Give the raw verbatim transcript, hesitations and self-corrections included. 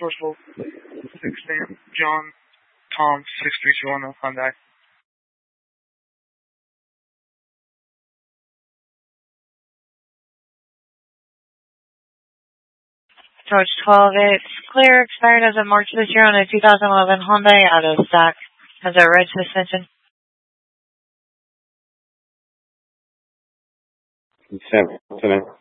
Sourcewell six Sam John Tom six three two one Hyundai. George twelve eight, clear, expired as of March this year on a two thousand eleven Hyundai out of stock. Has a red suspension. Seven, seven.